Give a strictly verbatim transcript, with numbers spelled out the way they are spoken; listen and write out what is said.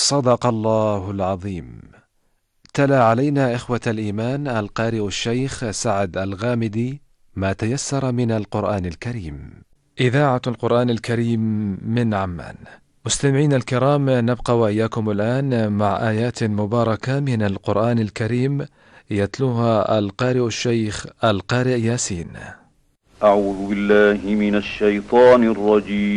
صدق الله العظيم. تلا علينا إخوة الإيمان القارئ الشيخ سعد الغامدي ما تيسر من القرآن الكريم. إذاعة القرآن الكريم من عمان. مستمعين الكرام، نبقى وإياكم الآن مع آيات مباركة من القرآن الكريم يتلوها القارئ الشيخ القارئ ياسين. أعوذ بالله من الشيطان الرجيم.